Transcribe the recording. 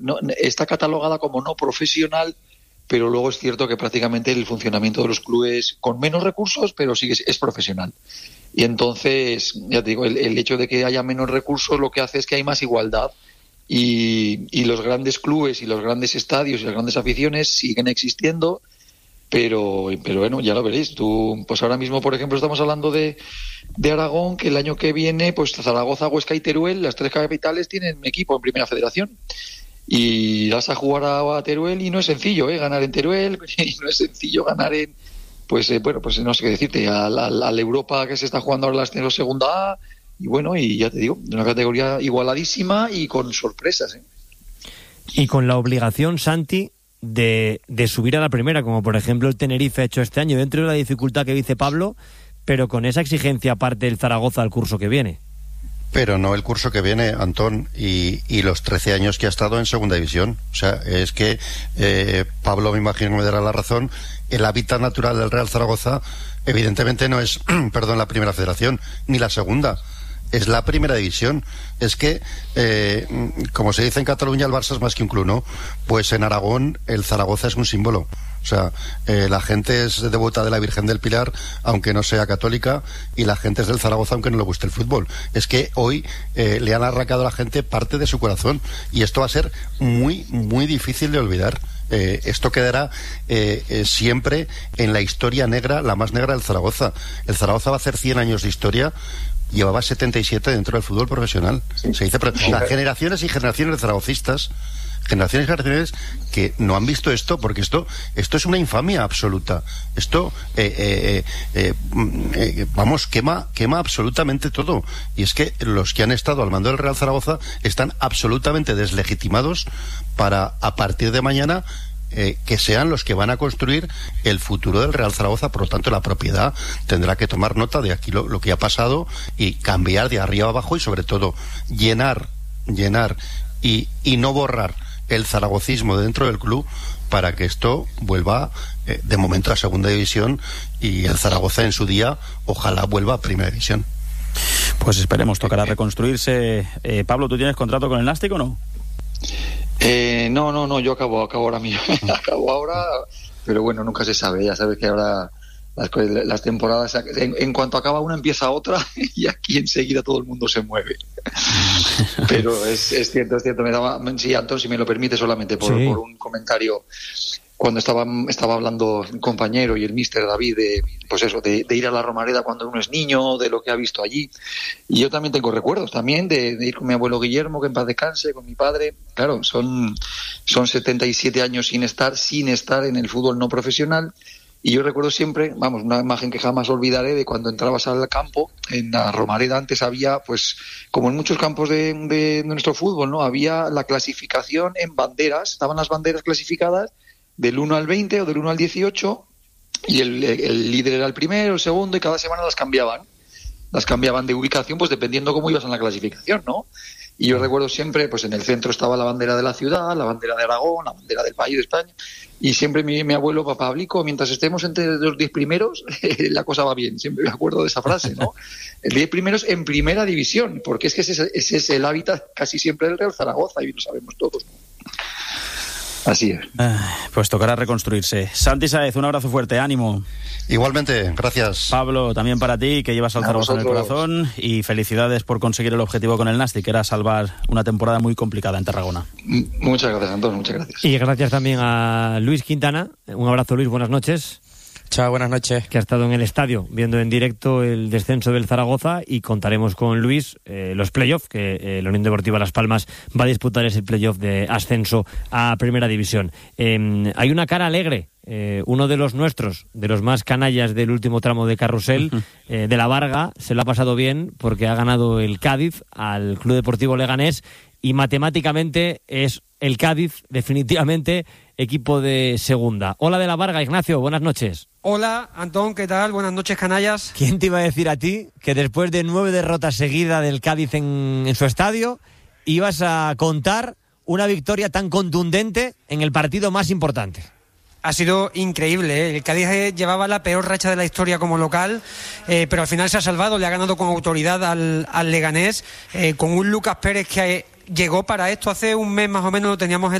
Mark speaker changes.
Speaker 1: está catalogada como no profesional, pero luego es cierto que prácticamente el funcionamiento de los clubes con menos recursos, pero sí es profesional. Y entonces, ya te digo, el hecho de que haya menos recursos lo que hace es que hay más igualdad y los grandes clubes y los grandes estadios y las grandes aficiones siguen existiendo, pero bueno, ya lo veréis. Tú, pues ahora mismo, por ejemplo, estamos hablando de Aragón, que el año que viene, pues Zaragoza, Huesca y Teruel, las 3 capitales, tienen equipo en Primera Federación. Y vas a jugar a Teruel y no es sencillo, ganar en Teruel, y no es sencillo ganar en, pues no sé qué decirte, a la Europa que se está jugando ahora la segunda A, y bueno, y ya te digo, de una categoría igualadísima y con sorpresas.
Speaker 2: Y con la obligación, Santi, de subir a la primera, como por ejemplo el Tenerife ha hecho este año, dentro de la dificultad que dice Pablo, pero con esa exigencia aparte del Zaragoza al curso que viene.
Speaker 3: Pero no el curso que viene, Antón, y los 13 años que ha estado en segunda división. O sea, es que Pablo, me imagino que me dará la razón, el hábitat natural del Real Zaragoza evidentemente no es, la Primera Federación, ni la segunda. Es la Primera División. Es que, como se dice en Cataluña, el Barça es más que un club, ¿no? Pues en Aragón el Zaragoza es un símbolo. O sea, la gente es devota de la Virgen del Pilar, aunque no sea católica, y la gente es del Zaragoza, aunque no le guste el fútbol. Es que hoy le han arrancado a la gente parte de su corazón, y esto va a ser muy, muy difícil de olvidar. Esto quedará siempre en la historia negra, la más negra del Zaragoza. El Zaragoza va a hacer 100 años de historia. Llevaba 77 dentro del fútbol profesional. Se dice, generaciones y generaciones de zaragocistas, generaciones y generaciones que no han visto esto, porque esto es una infamia absoluta. Esto, quema absolutamente todo. Y es que los que han estado al mando del Real Zaragoza están absolutamente deslegitimados para, a partir de mañana, que sean los que van a construir el futuro del Real Zaragoza. Por lo tanto, la propiedad tendrá que tomar nota de aquí lo que ha pasado y cambiar de arriba a abajo, y sobre todo llenar y no borrar el zaragocismo dentro del club, para que esto vuelva de momento a segunda división, y el Zaragoza en su día ojalá vuelva a primera división.
Speaker 4: Pues esperemos, tocará reconstruirse. Pablo, ¿tú tienes contrato con el Nàstic o no?
Speaker 1: No, yo acabo ahora mismo. Acabo ahora, pero bueno, nunca se sabe. Ya sabes que ahora las temporadas, en cuanto acaba una empieza otra, y aquí enseguida todo el mundo se mueve. Pero es cierto. Sí, Antón, si me lo permite, solamente por un comentario. Cuando estaba hablando un compañero y el míster David de ir a la Romareda cuando uno es niño, de lo que ha visto allí. Y yo también tengo recuerdos también de ir con mi abuelo Guillermo, que en paz descanse, con mi padre. Claro, son 77 años sin estar en el fútbol no profesional. Y yo recuerdo siempre, una imagen que jamás olvidaré, de cuando entrabas al campo. En la Romareda antes había, pues, como en muchos campos de nuestro fútbol, ¿no? Había la clasificación en banderas, estaban las banderas clasificadas del 1 al 20 o del 1 al 18, y el líder era el primero, el segundo, y cada semana las cambiaban de ubicación, pues dependiendo cómo ibas en la clasificación, ¿no? Y yo recuerdo siempre, pues en el centro estaba la bandera de la ciudad, la bandera de Aragón, la bandera del país de España, y siempre mi abuelo, papá Ablico, mientras estemos entre los 10 primeros, la cosa va bien. Siempre me acuerdo de esa frase, ¿no? El 10 primeros en primera división, porque es que ese es el hábitat casi siempre del Real Zaragoza, y lo sabemos todos, ¿no? Así es.
Speaker 4: Pues tocará reconstruirse. Santi Sáez, un abrazo fuerte, ánimo.
Speaker 3: Igualmente, gracias.
Speaker 4: Pablo, también para ti, que llevas al Zaragoza en el corazón, y felicidades por conseguir el objetivo con el Nàstic, que era salvar una temporada muy complicada en Tarragona.
Speaker 1: Muchas gracias, Antón, muchas gracias.
Speaker 2: Y gracias también a Luis Quintana. Un abrazo, Luis, buenas noches.
Speaker 5: Chao, buenas noches.
Speaker 2: Que ha estado en el estadio viendo en directo el descenso del Zaragoza, y contaremos con Luis los playoffs que la Unión Deportiva Las Palmas va a disputar, ese playoff de ascenso a Primera División. Hay una cara alegre, uno de los nuestros, de los más canallas del último tramo de carrusel, de la Varga, se lo ha pasado bien porque ha ganado el Cádiz al Club Deportivo Leganés, y matemáticamente es el Cádiz definitivamente equipo de segunda. Hola de la Varga, Ignacio, buenas noches.
Speaker 6: Hola, Antón, ¿qué tal? Buenas noches, canallas.
Speaker 2: ¿Quién te iba a decir a ti que después de 9 derrotas seguidas del Cádiz en su estadio ibas a contar una victoria tan contundente en el partido más importante?
Speaker 6: Ha sido increíble, ¿eh? El Cádiz llevaba la peor racha de la historia como local, pero al final se ha salvado, le ha ganado con autoridad al Leganés, con un Lucas Pérez que llegó para esto hace un mes más o menos, lo teníamos en